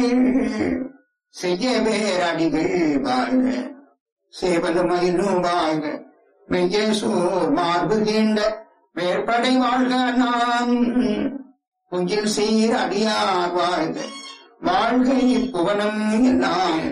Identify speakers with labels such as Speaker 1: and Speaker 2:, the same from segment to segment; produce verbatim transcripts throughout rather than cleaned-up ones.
Speaker 1: செய்ய வேறடிகள் வாழ்க சேவலுமயிலும் வாழ்க மெய்ய சோர் மார்பு கீண்ட மேற்படை வாழ்க நான் புஞ்சில் சீர் அடியார் வாழ்க வாழ்க இப்புவனம் எல்லாம்.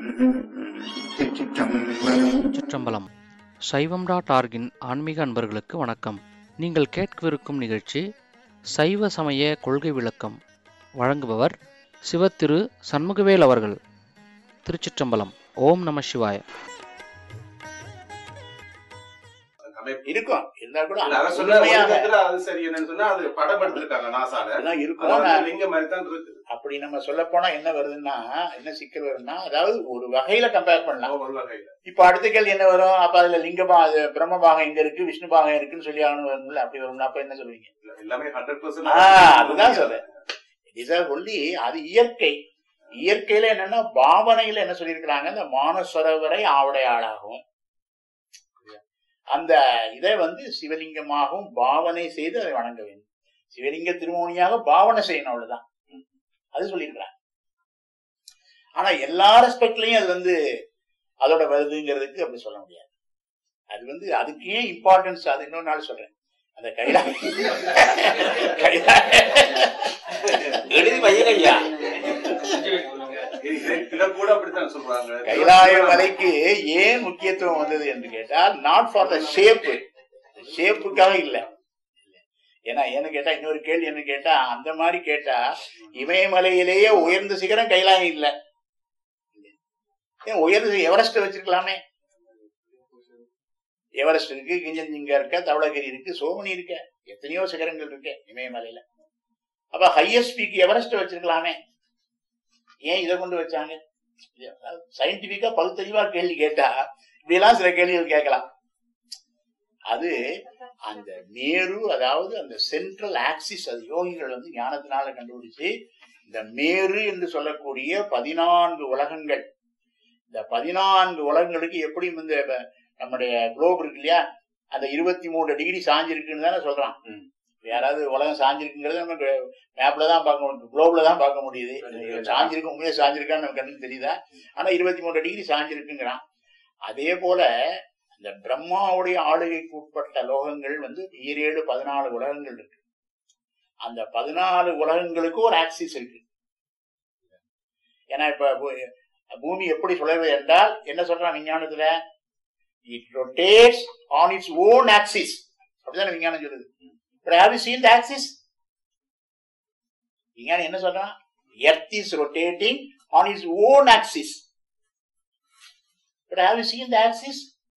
Speaker 2: சிற்றம்பலம். சைவம் டாட் ஆர்கின் ஆன்மீக அன்பர்களுக்கு வணக்கம். நீங்கள் கேட்கவிருக்கும் நிகழ்ச்சி சைவ சமய கொள்கை விளக்கம். வழங்குபவர் சிவத்திரு சண்முகவேல் அவர்கள். திருச்சிற்றம்பலம். ஓம் நம சிவாய.
Speaker 3: இருக்கும் இருந்தா கூட அப்படி நம்ம சொல்ல போனா என்ன வருதுன்னா, என்ன சிக்கல் வருதுன்னா, அதாவது ஒரு வகையில கம்பேர் பண்ணலாம். ஒரு வகையில இப்ப அடுத்த கேள்வி என்ன வரும்? அப்ப அதுல லிங்கபா பிரம்ம பாகம் எங்க இருக்கு, விஷ்ணு பாகம் இருக்குன்னு சொல்லி ஆகணும் வரும்ல. அப்படி வரும்னா அப்ப என்ன சொல்லுவீங்க? எல்லாமே ஹண்ட்ரட் பர்சன்ட். அதுதான் சொல்றேன். ஒல்லி அது இயற்கை. இயற்கையில என்னன்னா, பாவனையில என்ன சொல்லியிருக்கிறாங்க, இந்த மானசரோவரை ஆவடை ஆளாகும் அந்த இதை வந்து சிவலிங்கமாகவும் பாவனை செய்து அதை வணங்க வேண்டும். சிவலிங்க திருமோனியாக பாவனை செய்யணும், அவ்வளவுதான். அது சொல்லியிருக்கிறாங்க. ஆனா எல்லா ரெஸ்பெக்ட்லயும் அது வந்து அதோட வருதுங்கிறதுக்கு அப்படி சொல்ல முடியாது. அது வந்து அதுக்கு ஏன் இம்பார்ட்டன்ஸ், அது இன்னொரு நாள் சொல்றேன். அந்த கைலாய கைலாய மலைக்கு ஏன் முக்கியத்துவம் வந்தது என்று கேட்டால், நாட் ஃபார் த ஷேப், ஷேப்புக்காக இல்ல. ஏன்னா என்ன கேட்டா, இன்னொரு கேள்வி என்ன கேட்டா, அந்த மாதிரி கேட்டா இமயமலையிலேயே உயர்ந்த சிகரம் கைலாயம் இல்ல. ஏன் உயர்ந்த எவரெஸ்ட் வச்சிருக்கலாமே? எவரெஸ்ட் இருக்கு, கிஞ்சன்ஜிங்கா இருக்க, தவளகிரி இருக்கு, சோமனி இருக்க, எத்தனையோ சிகரங்கள் இருக்கு இமயமலையில. அப்ப ஹையஸ்ட் பீக் எவரெஸ்ட் வச்சிருக்கலாமே, ஏன் இதை கொண்டு வச்சாங்க? சயின்டிபிக்கா பகுத்தறிவா கேள்வி கேட்டா இப்படி எல்லாம் சில கேள்விகள் கேட்கலாம். அது அந்த மேரு, அதாவது அந்த சென்ட்ரல் ஆக்சிஸ், அது யோகிகள் வந்து ஞானத்தினால கண்டுபிடிச்சு இந்த மேரு என்று சொல்லக்கூடிய பதினான்கு உலகங்கள், இந்த பதினான்கு உலகங்களுக்கு எப்படி இந்த நம்முடைய குளோப் இருக்கு இல்லையா, அந்த இருபத்தி மூணு டிகிரி சாஞ்சிருக்குன்னு தானே சொல்றான். யாராவது உலகம் சாஞ்சிருக்குங்கிறது நம்ம மேப்ல தான் பார்க்க முடியும், குளோப்ல தான் பார்க்க முடியுது. சாஞ்சிருக்கு, உண்மையா சாஞ்சிருக்கான்னு நம்ம கண்ணுக்கு தெரியுதா? ஆனா இருபத்தி மூணு டிகிரி சாஞ்சிருக்குங்கிறான். அதே போல இந்த பிரம்மாவுடைய ஆளுகைக்கு உட்பட்ட லோகங்கள் வந்து ஈரேழு பதினாலு உலகங்கள் இருக்கு. அந்த பதினாலு உலகங்களுக்கு ஒரு ஆக்சிஸ் இருக்கு. ஏன்னா இப்ப பூமி எப்படி சொல்றது என்றால், என்ன சொல்றான் விஞ்ஞானத்துல, it rotates on its own axis. அப்படிதான் விஞ்ஞானம் சொல்லுது. But have you seen the axis? விஞ்ஞானம் என்ன சொல்றான்? Earth is rotating on its own axis. But have you seen the axis?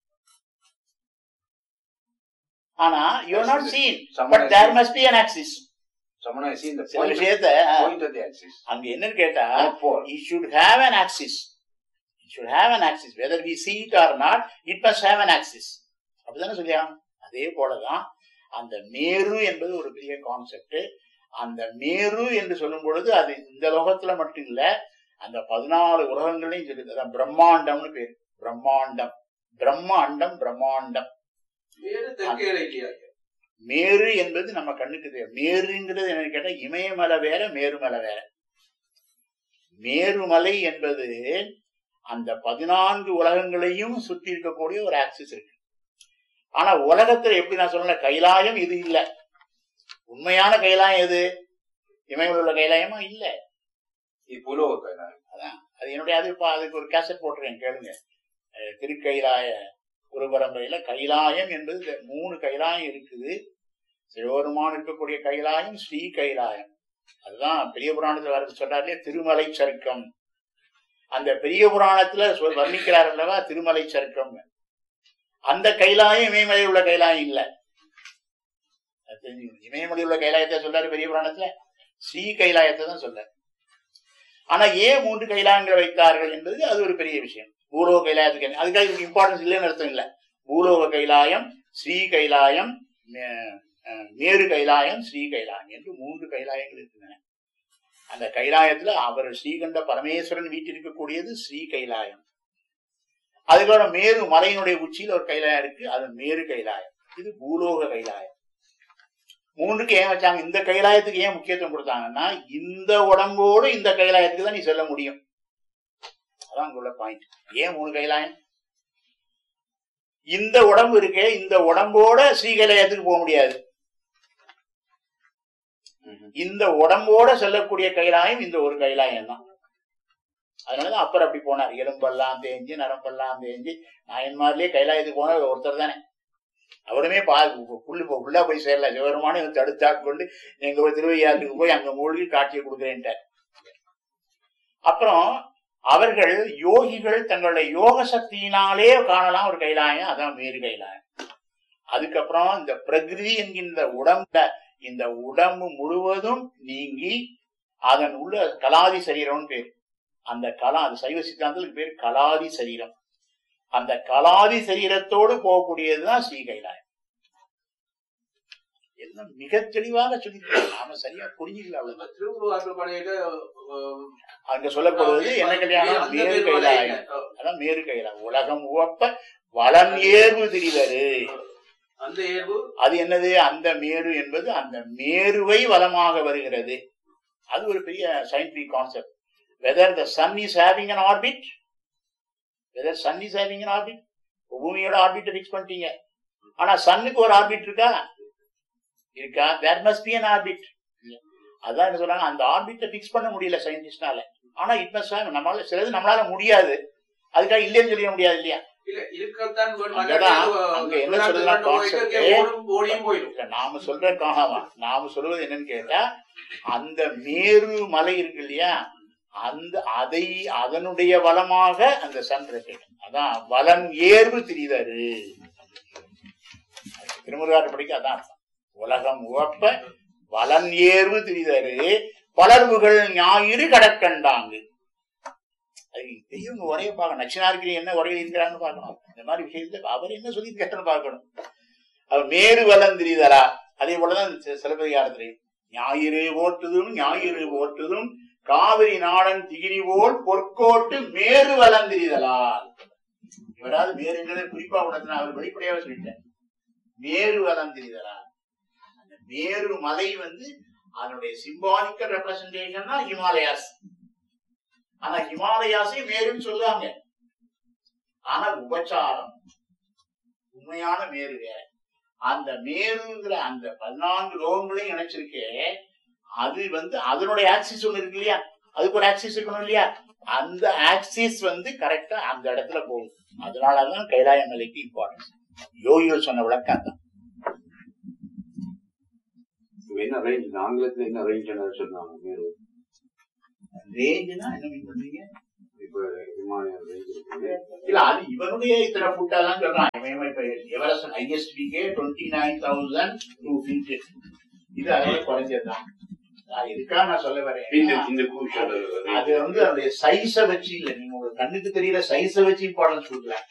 Speaker 3: ஆனா you have not seen, but there must be an axis.
Speaker 4: Someone has seen the
Speaker 3: சில விஷயத்தை
Speaker 4: point of the axis.
Speaker 3: அங்க என்னன்னு கேட்டா, it should have an axis. It should have an axis. Whether we see it or not, it must have an axis. அப்படிதானே சொல்லியா? அதே போலதான் அந்த மேரு என்பது ஒரு பெரிய கான்செப்ட். அந்த மேரு என்று சொல்லும் பொழுது அது இந்த லோகத்துல மட்டும் இல்ல, அந்த பதினாலு உலகங்களையும் சொல்லுது. அதான் பிரம்மாண்டம்னு பேரு. பிரம்மாண்டம், பிரம்ம அண்டம், பிரம்மாண்டம். மேரு என்பது நம்ம கண்ணுக்கு தெரியும். மேருங்கிறது என்னன்னு கேட்டா, இமயமலை வேற, மேருமலை வேற. மேருமலை என்பது அந்த பதினான்கு உலகங்களையும் சுற்றி இருக்கக்கூடிய ஒரு ஆக்சிஸ் இருக்கு. ஆனா உலகத்துல எப்படி நான் சொல்ல, கைலாயம் இது இல்ல. உண்மையான கைலாயம் எது? இமயமலையில் உள்ள கைலாயமா? இல்ல,
Speaker 4: இது பூலோக கைலாயம்.
Speaker 3: அதான் அது என்னுடைய, அது அதுக்கு ஒரு கேசட் போட்டுறேன், கேளுங்க. திருக்கைலாய குருபரம்பரையில கைலாயம் என்பது மூணு கைலாயம் இருக்குது. சிவபெருமான் இருக்கக்கூடிய கைலாயம் ஸ்ரீ கைலாயம். அதுதான் பெரிய புராணத்துல வர சொல்றாரு, திருமலை சருக்கம். அந்த பெரிய புராணத்துல வர்ணிக்கிறார் அல்லவா, திருமலை சருக்கம். அந்த கைலாயம் இமயமலையில் உள்ள கைலாயம் இல்ல. இமயமலையில் உள்ள கைலாயத்தை சொல்றாரு பெரிய புராணத்துல, ஸ்ரீ கைலாயத்தை தான் சொல்றாரு. ஆனா ஏன் மூன்று கைலாயங்களை வைத்தார்கள் என்பது அது ஒரு பெரிய விஷயம். பூலோக கைலாயத்துக்கு அதுக்காக இதுக்கு இம்பார்ட்டன்ஸ் இல்லைன்னு அர்த்தம் இல்ல. பூலோக கைலாயம், ஸ்ரீ கைலாயம், மேரு கைலாயம், ஸ்ரீ கைலாயம் என்று மூன்று கைலாயங்கள் இருக்கின்றன. அந்த கைலாயத்துல அவர் ஸ்ரீகண்ட பரமேஸ்வரன் வீட்டிருக்கக்கூடியது ஸ்ரீ கைலாயம். அதுக்கோட மேரு மலையினுடைய உச்சியில் ஒரு கைலாயம் இருக்கு, அது மேரு கைலாயம். இது பூலோக கைலாயம். மூன்றுக்கு ஏன் வச்சாங்க? இந்த கைலாயத்துக்கு ஏன் முக்கியத்துவம் கொடுத்தாங்கன்னா, இந்த உடம்போடு இந்த கைலாயத்துக்கு தான் நீ செல்ல முடியும். அதான் அங்குள்ள பாயிண்ட். ஏன் மூணு கைலாயம்? இந்த உடம்பு இருக்கே, இந்த உடம்போட ஸ்ரீகைலாயத்துக்கு போக முடியாது. இந்த உடம்போட செல்லக்கூடிய கைலாயம் இந்த ஒரு கைலாயம் தான். அதனாலதான் அப்பர் அப்படி போனார். எலும்பெல்லாம் தேஞ்சு நரம்பெல்லாம் தேஞ்சு நாயன்மார்லயே கைலாயத்துக்கு போன ஒருத்தர் தானே. அவருமே பா புல்லு ஃபுல்லா போய் சேரல. சிவருமான தடுத்தா கொண்டு எங்க திருவையாற்றுக்கு போய் அங்க மூழ்கி காட்சியை கொடுக்குறேன்ட்டார். அப்புறம் அவர்கள் யோகிகள் தங்களுடைய யோக சக்தியினாலே காணலாம் ஒரு கைலாயம். அதான் வேறு கைலாயம். அதுக்கப்புறம் இந்த பிரகிருதி என்கின்ற உடம்புல இந்த உடம்பு முழுவதும் நீங்கி அதன் உள்ள கலாதி சரீரம்னு பேர். அந்த கலா அது சைவ சித்தாந்தத்துக்கு பேர் கலாதி சரீரம். அந்த கலாதி சரீரத்தோடு போகக்கூடியதுதான் ஸ்ரீ கைலாயம். எல்லாம் மிக தெளிவாக சொல்லியிருக்காங்க. நாம சரியா புரிஞ்சுக்கல. அவ்வளவுதான்.
Speaker 4: திருவுருவாற்றுப்படையில
Speaker 3: அங்க சொல்லப்படுவது என்ன கல்யாணம்? மேரு கைலாயம். அதான் மேரு கைலாயம். உலகம் உவப்ப வளம் ஏர்வு திரிவரு.
Speaker 4: அந்த ஏர்வு
Speaker 3: அது என்னது? அந்த மேரு என்பது அந்த மேருவை வலமாக வருகிறது. அது ஒரு பெரிய scientific concept. Whether the sun is having an orbit, whether sun is having an orbit, பூமியோட ஆர்பிட்டை பிக்ஸ் பண்ணிட்டீங்க. ஆனா சன்னுக்கு ஒரு ஆர்பிட் இருக்கா? இருக்கா? There must be an orbit. அதான் என்ன சொல்றாங்க, அந்த ஆர்பிட்டை பிக்ஸ் பண்ண முடியல சயின்டிஸ்ட்னால. ஆனா இட் மஸ்ட் ஹேவ். நம்மளால சிலது நம்மளால முடியாது, அதுக்காக இல்லைன்னு சொல்ல முடியாது இல்லையா? நாம சொல்ற காணவா நாம சொல்வது என்னன்னு கேட்டா, அந்த மேரு மலை இருக்கு இல்லையா, அந்த அதை அதனுடைய வளமாக அந்த சன் ரெஃப்ளெக்ட். அதான் வலன் ஏர்வு திரிதரு. திருமுருகாற்று படிக்க அதான் உலகம் உவப்ப வலன் ஏர்வு திரிதரு பலர்வுகள் ஞாயிறு கடற்கண்டாங்கு. இவங்க உரைய பார்க்கணும். நச்சினாருக்கு என்ன உரையில் இருக்கிறான்னு பார்க்கணும். இந்த மாதிரி விஷயத்துல அவர் என்ன சொல்லி கேட்டன்னு பார்க்கணும். அவர் மேரு வலன் திரிதரா. அதே போலதான் சிலப்பதிகாரத்திலே ஞாயிறு ஓட்டுதும் ஞாயிறு ஓட்டுதும் காவிரி நாடன் திகிரி போல் பொற்கோட்டு மேரு வளர்ந்திரிதலால். இவராது மேருங்கிறத குறிப்பா உணர்த்தின அவர் வெளிப்படையாக சொல்லிட்டார். மேரு வளர்ந்திரிதலால். அந்த மேரு மலை வந்து அதனுடைய சிம்பாலிக்கல் ரெப்ரசன்டேஷன் தான் ஹிமாலயாஸ். ஆனா ஹிமாலயாஸை மேருன்னு சொல்லுவாங்க. ஆனா உபச்சாரம் உண்மையான மேரு வேற. அந்த மேருங்கிற அந்த பதினான்கு லோகங்களையும் இணைச்சிருக்கே, அது வந்து அதனுடைய ஆக்சிஸ் ஒண்ணு இருக்கு இல்லையா, அதுக்கு ஒரு ஆக்சிஸ் இருக்கணும் இல்லையா, அந்த ஆக்சிஸ் வந்து கரெக்டா அந்த இடத்துல போகுது. அதனாலதான் கைலாய மலைக்கு இம்பார்ட்டன்ஸ். யோகிகள் சொன்ன விளக்கம் தான்.
Speaker 4: என்ன ரேஞ்ச் ஆங்கிலத்துல என்ன ரேஞ்ச் சொன்னாங்க?
Speaker 3: ரேஞ்சுனா என்ன மீன் பண்றீங்க?
Speaker 4: இப்ப ஹிமாலயன் ரேஞ்ச்
Speaker 3: இல்ல, அது இவனுடைய இத்தனை ஃபுட்டா தான் சொல்றான். Everest highest பீக்கே twenty nine thousand two feet. இது அதோட குறைஞ்சதுதான். இதுக்காக நான் சொல்ல வரேன். அது வந்து அதோடைய சைஸ வச்சு இல்ல, நீங்க ஒரு கண்ணுக்கு தெரியற சைஸ வச்சு இம்பார்ட்டன்ஸ் கொடுக்கலாம்.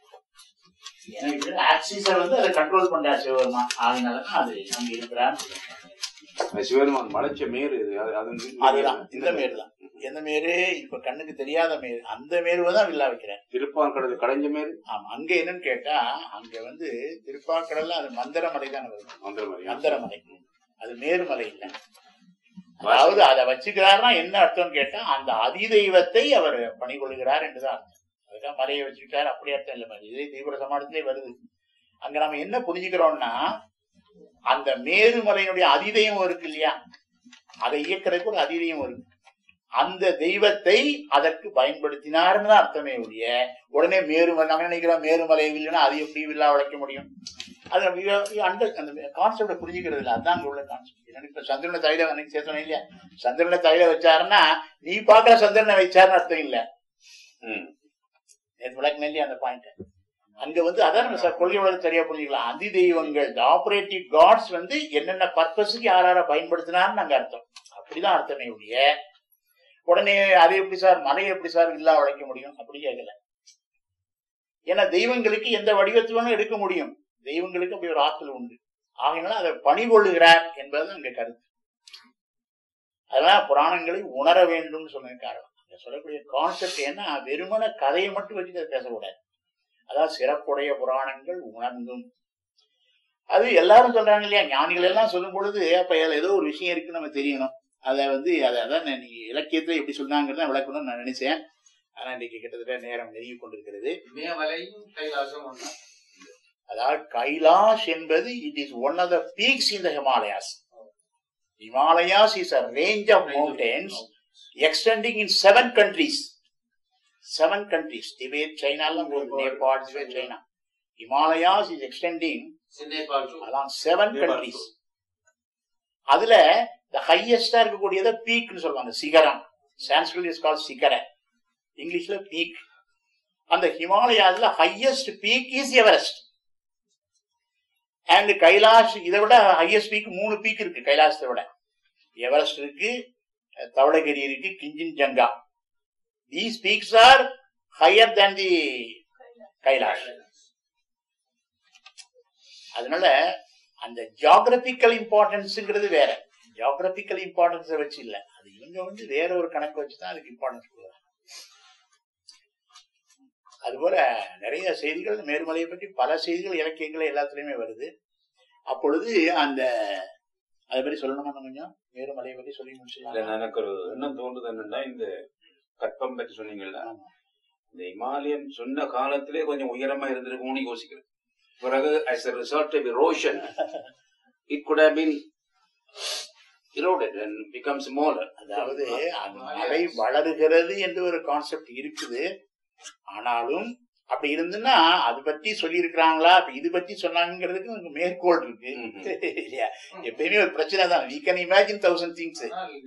Speaker 3: எனக்கு ஆக்சிஸ வந்து அதை கண்ட்ரோல் பண்ற சிவபெருமான். அதனாலதான் அது அங்க இருக்கிறான்னு
Speaker 4: சிவபெருமான் மலைச்ச மேரு.
Speaker 3: அதுதான் இந்த மேரு தான். எந்த மேரு? இப்ப கண்ணுக்கு தெரியாத மேரு. அந்த மேருவைதான் வில்லா வைக்கிறேன்.
Speaker 4: திருப்பாக்கடல் கடைஞ்ச மேரு. ஆமா.
Speaker 3: அங்க என்னன்னு கேட்டா, அங்க வந்து திருப்பாக்கடல்ல அது மந்திரமலை தான் வருது. மந்திரமலை மந்திரமலை அது மேருமலை இல்லை. அதாவது அதை வச்சுக்கிறாருன்னா என்ன அர்த்தம் கேட்டா, அந்த அதிதெய்வத்தை அவர் பணிகொள்கிறார் என்றுதான் அர்த்தம். அதுக்காக மலையை வச்சுக்கிட்டாரு அப்படி அர்த்தம் இல்லை. இதே தீவிர சமாளத்திலே வருது. அங்க நம்ம என்ன புரிஞ்சுக்கிறோம்னா, அந்த மேருமலையினுடைய அதிதெய்வம் இருக்கு இல்லையா, அதை இயக்கிறதுக்கு ஒரு அதிதெய்வம் இருக்கு. அந்த தெய்வத்தை அதற்கு பயன்படுத்தினார்னு தான் அர்த்தமே ஒழிய, உடனே மேருமலை நம்ம நினைக்கிறோம் மேருமலை இல்லைன்னா அது எப்படி வில்லா உழைக்க முடியும்? அது அந்த கான்செப்ட புரிஞ்சுக்கிறது இல்லை. அதுதான் உள்ள கான்செப்ட். இப்ப சந்திரனை தைல அன்னைக்கு சேர்த்தோம் இல்லையா, சந்திரனை தைல வச்சாருன்னா நீ பாக்குற சந்திரனை வச்சாருன்னு அர்த்தம் இல்ல. விளக்குன இல்லையா அந்த பாயிண்ட்? அங்க வந்து அதான் நம்ம கொள்கை உலகம் சரியா புரிஞ்சுக்கலாம். அதி தெய்வங்கள் ஆபரேட்டிவ் காட்ஸ் வந்து என்னென்ன பர்பஸுக்கு யார் யார பயன்படுத்தினார்னு அங்க அர்த்தம். அப்படிதான் அர்த்தமே ஒழிய உடனே அது எப்படி சார் மலை எப்படி சார் இல்லா உழைக்க முடியும் அப்படி கேட்கல. ஏன்னா தெய்வங்களுக்கு எந்த வடிவத்திலும் எடுக்க முடியும். தெய்வங்களுக்கு அப்படி ஒரு ஆற்றல் உண்டு. ஆகையினால அதை பணி கொள்ளுகிறார் என்பது அங்க கருத்து. அதனால புராணங்களை உணர வேண்டும் சொன்ன காரணம். அங்க சொல்லக்கூடிய கான்செப்ட் என்ன, வெறுமன கதையை மட்டும் வச்சு அதை பேசக்கூடாது. அதாவது சிறப்புடைய புராணங்கள் உணர்ந்தும் அது எல்லாரும் சொல்றாங்க இல்லையா, ஞானிகள் எல்லாம் சொல்லும் பொழுது அப்ப அதுல ஏதோ ஒரு விஷயம் இருக்கு நம்ம தெரியணும். அதை வந்து அதை அதான் நீ இலக்கியத்துல எப்படி சொன்னாங்கிறத விளக்கணும்னு நான் நினைச்சேன். ஆனா இன்னைக்கு கிட்டத்தட்ட நேரம் நெருங்கி கொண்டிருக்கிறது.
Speaker 5: இமயமலையும் கைலாசம் ஒண்ணா.
Speaker 3: அதாவது கைலாஷ் என்பது it is one of the peaks in the Himalayas. Himalayas is a range of mountains extending in seven countries. seven countries. Tibet, China, Nepal, Tibet, China. Himalayas is extending along seven countries. அதுல the highest இருக்கக்கூடியத பீக்னு சொல்லுவாங்க, சிகரம். Sanskrit is called சிகர, இங்கிலீஷ்ல peak. அந்த ஹிமாலயாஸ்ல highest peak is Everest. And Kailash இதை விட highest peak மூணு peak இருக்கு கைலாசத்தை விட. எவரெஸ்ட் இருக்கு, தவளகிரி இருக்கு, கிஞ்சன்ஜங்கா. These peaks are higher than the Kailash. அதனால அந்த ஜியோகிராபிக்கல் இம்பார்ட்டன்ஸ்ங்கிறது வேற. ஜியோகிராபிக்கல் இம்பார்ட்டன்ஸை வச்சு இல்ல, அது இவங்க வந்து வேற ஒரு கணக்கு வச்சுதான் அதுக்கு இம்பார்ட்டன்ஸ் கொடுக்குறாங்க. அதுபோல நிறைய செய்திகள் மேருமலையை பற்றி பல செய்திகள் இலக்கியங்கள் எல்லாத்துலயுமே வருது. அப்பொழுது அந்த அதை பற்றி சொல்லணுமா கொஞ்சம் மேருமலையை பற்றி சொல்லி முடிச்சுக்கலாம்.
Speaker 4: எனக்கு ஒரு எண்ணம் தோன்றுது என்னன்னா, இந்த கற்பம் பற்றி சொன்னீங்கல்ல, இந்த இமாலயம் சொன்ன காலத்திலே கொஞ்சம் உயரமா இருந்திருக்கும்னு யோசிக்கிறேன். பிறகு as a result of erosion it could have been eroded and become smaller.
Speaker 3: அதாவது அந்த மலை வளருகிறது என்று ஒரு கான்செப்ட் இருக்குது. ஆனாலும் அப்படி இருந்துன்னா அது பற்றி சொல்லி இருக்கிறாங்களா, இது பற்றி சொன்னாங்கிறதுக்கு மேற்கோள் இருக்கு இல்லையா. எப்பயுமே ஒரு பிரச்சனை தான். we can imagine thousand things.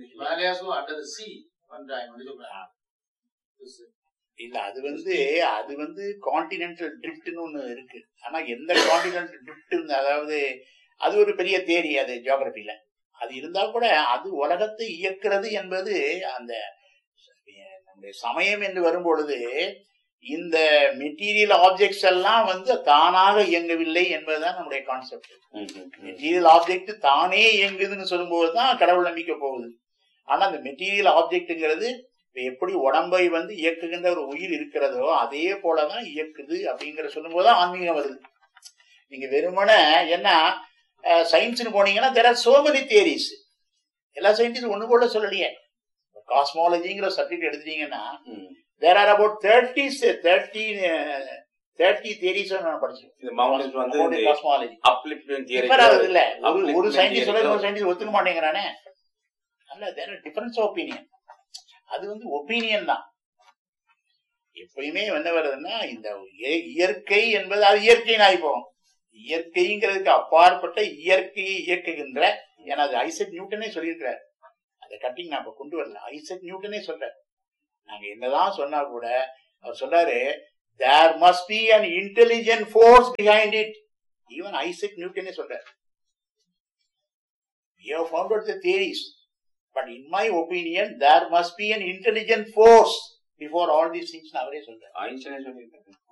Speaker 3: இல்ல அது வந்து அது வந்து கான்டினென்டல் ட்ரிப்ட்னு ஒண்ணு இருக்கு. ஆனா எந்த கான்டினென்டல் ட்ரிப்ட், அதாவது அது ஒரு பெரிய தேரி, அது ஜியோகிராபில அது இருந்தா கூட அது உலகத்தை இயக்கிறது என்பது அந்த சமயம் என்று வரும்பொழுது இந்த மெட்டீரியல் ஆப்ஜெக்ட்ஸ் எல்லாம் வந்து தானாக இயங்கவில்லை என்பதுதான் நம்முடைய கான்செப்ட். மெட்டீரியல் ஆப்ஜெக்ட் தானே இயங்குதுன்னு சொல்லும்போதுதான் கடவுள் நம்பிக்கை போகுது. ஆனா அந்த மெட்டீரியல் ஆப்ஜெக்ட்ங்கிறது எப்படி உடம்பை வந்து இயக்குகின்ற ஒரு உயிர் இருக்கிறதோ அதே போலதான் இயக்குது அப்படிங்கிற சொல்லும் போதுதான் ஆன்மீகம் வருது. நீங்க வெறுமனே என்ன சயின்ஸ்னு போனீங்கன்னா there are so many theories. எல்லா சயின்டிஸ்டும் ஒண்ணு போல சொல்லலையே. காஸ்மாலஜிங்கிற சப்ஜெக்ட் எடுத்துட்டீங்கன்னா there are about thirty thirty thirty theories நான் படிச்சேன்.
Speaker 4: இந்த மவுண்டன்ஸ் வந்து
Speaker 3: காஸ்மாலஜி
Speaker 4: அப்லிஃப்ட்மென்ட் தியரி
Speaker 3: இல்ல, ஒரு சயின்டிஸ்ட் சொல்ல ஒரு சயின்டிஸ்ட் ஒத்துக்க மாட்டேங்கிறானே. அல்ல, there are difference of opinion. அது வந்து ஒப்பீனியன் தான். எப்பயுமே என்ன வருதுன்னா இந்த இயற்கை என்பது அது இயற்கையின் ஆகிப்போம். இயற்கைங்கிறதுக்கு அப்பாற்பட்ட இயற்கையை இயக்குகின்ற, ஏன்னா அது ஐசக் நியூட்டனே சொல்லியிருக்கிறார். அந்த கட்டிங் நான் இப்ப கொண்டு வரல, ஐசக் நியூட்டனே சொல்றார். நாங்க என்னதான் சொன்னா கூட அவர் சொல்றாரு, there must be an intelligent force behind it. Even Isaac Newton சொல்றார். We have found out the theories, but in my opinion there must be an intelligent force before all these things. அவரே சொல்றார்.
Speaker 4: Einstein சொல்லியிருக்காரு.